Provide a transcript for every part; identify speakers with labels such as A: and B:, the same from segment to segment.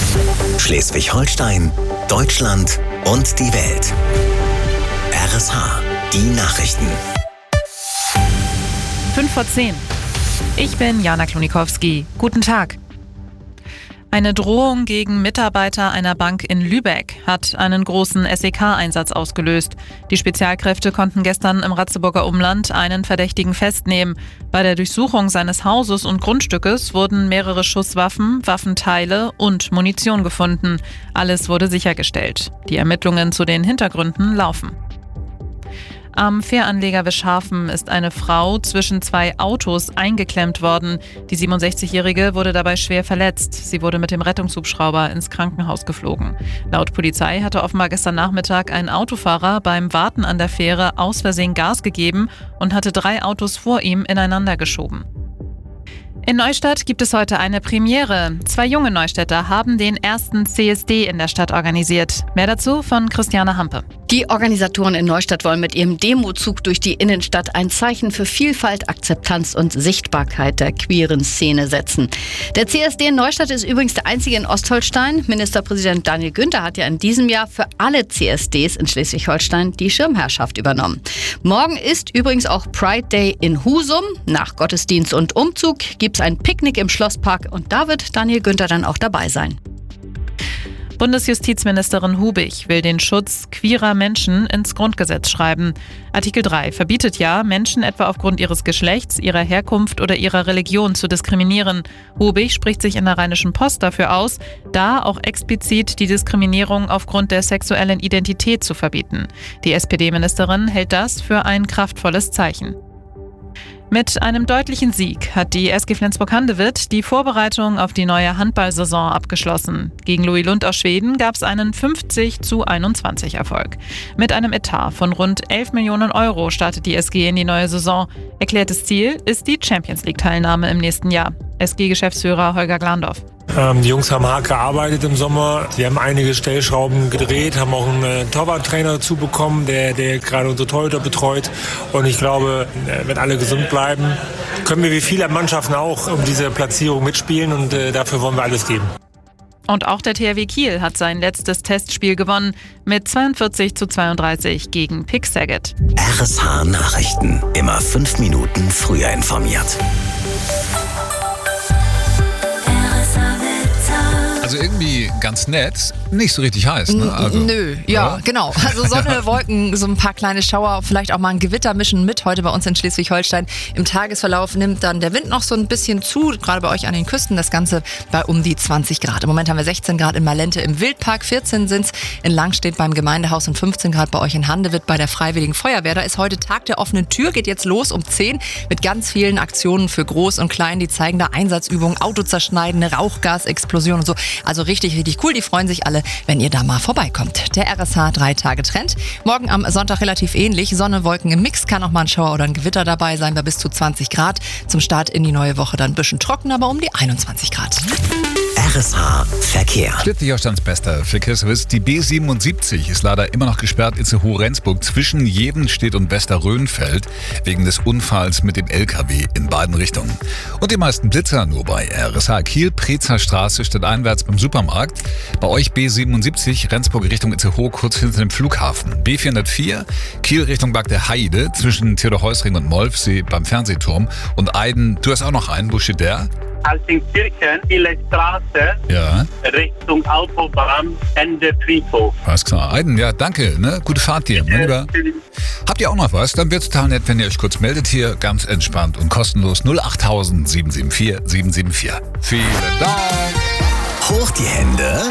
A: Schleswig-Holstein, Deutschland und die Welt. RSH, die Nachrichten.
B: 5:10. Ich bin Jana Klonikowski. Guten Tag. Eine Drohung gegen Mitarbeiter einer Bank in Lübeck hat einen großen SEK-Einsatz ausgelöst. Die Spezialkräfte konnten gestern im Ratzeburger Umland einen Verdächtigen festnehmen. Bei der Durchsuchung seines Hauses und Grundstückes wurden mehrere Schusswaffen, Waffenteile und Munition gefunden. Alles wurde sichergestellt. Die Ermittlungen zu den Hintergründen laufen. Am Fähranleger Wischhafen ist eine Frau zwischen zwei Autos eingeklemmt worden. Die 67-Jährige wurde dabei schwer verletzt. Sie wurde mit dem Rettungshubschrauber ins Krankenhaus geflogen. Laut Polizei hatte offenbar gestern Nachmittag ein Autofahrer beim Warten an der Fähre aus Versehen Gas gegeben und hatte 3 Autos vor ihm ineinander geschoben. In Neustadt gibt es heute eine Premiere. 2 junge Neustädter haben den ersten CSD in der Stadt organisiert. Mehr dazu von Christiane Hampe.
C: Die Organisatoren in Neustadt wollen mit ihrem Demozug durch die Innenstadt ein Zeichen für Vielfalt, Akzeptanz und Sichtbarkeit der queeren Szene setzen. Der CSD in Neustadt ist übrigens der einzige in Ostholstein. Ministerpräsident Daniel Günther hat ja in diesem Jahr für alle CSDs in Schleswig-Holstein die Schirmherrschaft übernommen. Morgen ist übrigens auch Pride Day in Husum. Nach Gottesdienst und Umzug gibt es ein Picknick im Schlosspark und da wird Daniel Günther dann auch dabei sein.
B: Bundesjustizministerin Hubig will den Schutz queerer Menschen ins Grundgesetz schreiben. Artikel 3 verbietet ja, Menschen etwa aufgrund ihres Geschlechts, ihrer Herkunft oder ihrer Religion zu diskriminieren. Hubig spricht sich in der Rheinischen Post dafür aus, da auch explizit die Diskriminierung aufgrund der sexuellen Identität zu verbieten. Die SPD-Ministerin hält das für ein kraftvolles Zeichen. Mit einem deutlichen Sieg hat die SG Flensburg-Handewitt die Vorbereitung auf die neue Handballsaison abgeschlossen. Gegen Louis Lund aus Schweden gab es einen 50:21 Erfolg. Mit einem Etat von rund 11 Millionen Euro startet die SG in die neue Saison. Erklärtes Ziel ist die Champions-League-Teilnahme im nächsten Jahr. SG-Geschäftsführer Holger Glandorf.
D: Die Jungs haben hart gearbeitet im Sommer. Die haben einige Stellschrauben gedreht, haben auch einen Torwarttrainer dazu bekommen, der gerade unsere Torhüter betreut. Und ich glaube, wenn alle gesund bleiben, können wir wie viele Mannschaften auch um diese Platzierung mitspielen. Und dafür wollen wir alles geben.
B: Und auch der THW Kiel hat sein letztes Testspiel gewonnen mit 42:32 gegen Pick Saget.
A: RSH Nachrichten. Immer 5 Minuten früher informiert.
E: Also irgendwie ganz nett, nicht so richtig heiß, ne? Also,
F: Nö, ja, genau. Also Sonne, Wolken, so ein paar kleine Schauer, vielleicht auch mal ein Gewitter mischen mit heute bei uns in Schleswig-Holstein. Im Tagesverlauf nimmt dann der Wind noch so ein bisschen zu, gerade bei euch an den Küsten, das Ganze bei um die 20 Grad. Im Moment haben wir 16 Grad in Malente im Wildpark, 14 sind's in Langstedt beim Gemeindehaus und 15 Grad bei euch in Handewitt bei der Freiwilligen Feuerwehr. Da ist heute Tag der offenen Tür, geht jetzt los um 10 mit ganz vielen Aktionen für Groß und Klein. Die zeigen da Einsatzübungen, Auto zerschneiden, Rauchgasexplosion und so. Also richtig, richtig cool. Die freuen sich alle, wenn ihr da mal vorbeikommt. Der RSH 3-Tage-Trend. Morgen am Sonntag relativ ähnlich. Sonne, Wolken im Mix. Kann auch mal ein Schauer oder ein Gewitter dabei sein bei bis zu 20 Grad. Zum Start in die neue Woche dann ein bisschen trocken, aber um die 21 Grad.
A: RSH Verkehr.
E: Schleswig-Holsteins bester Verkehrsservice. Die B77 ist leider immer noch gesperrt Itzehoe-Rendsburg zwischen Jevenstedt und Westerrönfeld wegen des Unfalls mit dem LKW in beiden Richtungen. Und die meisten Blitzer nur bei RSH Kiel, Prezer Straße stadteinwärts beim Supermarkt. Bei euch B77 Rendsburg Richtung Itzehoe kurz hinter dem Flughafen. B404 Kiel Richtung Berg der Heide zwischen Theodor-Heuss-Ring und Molfsee beim Fernsehturm. Und Eiden, du hast auch noch einen, wo steht der?
G: Altenkirchen, Kieler Straße,
E: Ja.
G: Richtung Autobahn, Ende Friedhof.
E: Alles klar. Eiden, ja, danke. Ne? Gute Fahrt dir. Mein Lieber. Habt ihr auch noch was? Dann wird's total nett, wenn ihr euch kurz meldet hier. Ganz entspannt und kostenlos 08000 774 774. Vielen Dank.
A: Hoch die Hände.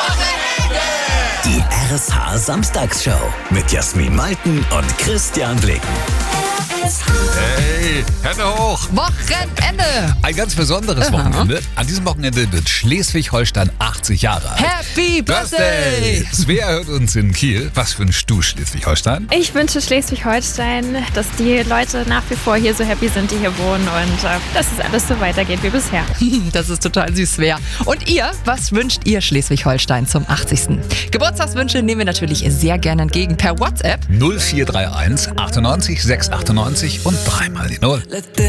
A: Die RSH Samstagsshow mit Jasmin Malten und Christian Blicken.
E: Hey, Hände hoch!
F: Wochenende!
E: Ein ganz besonderes Wochenende. An diesem Wochenende wird Schleswig-Holstein 80 Jahre alt.
F: Happy Birthday!
E: Svea hört uns in Kiel. Was wünschst du Schleswig-Holstein?
H: Ich wünsche Schleswig-Holstein, dass die Leute nach wie vor hier so happy sind, die hier wohnen und dass es alles so weitergeht wie bisher.
F: Das ist total süß, Svea. Und ihr, was wünscht ihr Schleswig-Holstein zum 80. Geburtstagswünsche nehmen wir natürlich sehr gerne entgegen per WhatsApp
E: 0431 98 698 und dreimal die 0.